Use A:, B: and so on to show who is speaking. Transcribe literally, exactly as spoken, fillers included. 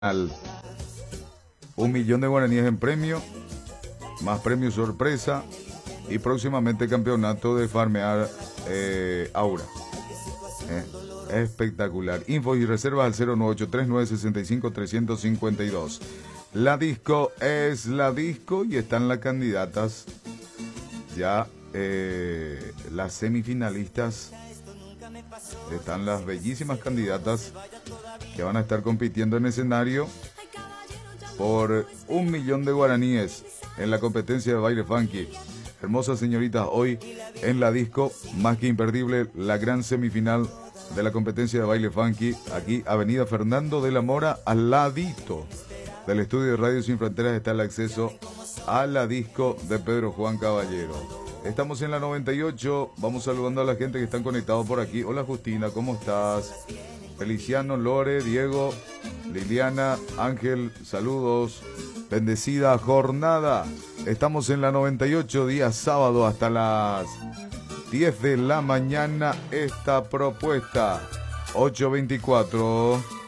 A: Un millón de guaraníes en premio, más premio sorpresa y próximamente campeonato de farmear eh, Aura. Eh, espectacular. Info y reservas al cero nueve ocho tres nueve seis cinco tres cinco dos. La disco es la disco y están las candidatas ya, eh, las semifinalistas. Están las bellísimas candidatas que van a estar compitiendo en escenario por un millón de guaraníes en la competencia de baile funky. Hermosas señoritas, hoy en la disco, más que imperdible, la gran semifinal de la competencia de baile funky, aquí Avenida Fernando de la Mora, al ladito del estudio de Radio Sin Fronteras está el acceso a la disco de Pedro Juan Caballero. Estamos en la noventa y ocho, vamos saludando a la gente que están conectados por aquí. Hola Justina, ¿cómo estás? Feliciano, Lore, Diego, Liliana, Ángel, saludos. Bendecida jornada. Estamos en la noventa y ocho, día sábado hasta las diez de la mañana. Esta propuesta, ocho veinticuatro.